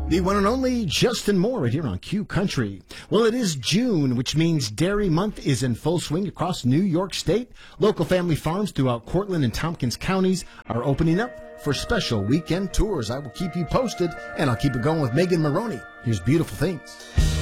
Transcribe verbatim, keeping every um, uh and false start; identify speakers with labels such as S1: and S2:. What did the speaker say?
S1: The one and only Justin Moore right here on Q Country. Well, it is June, which means Dairy Month is in full swing across New York State. Local family farms throughout Cortland and Tompkins counties are opening up for special weekend tours. I will keep you posted, and I'll keep it going with Megan Maroney. Here's Beautiful Things.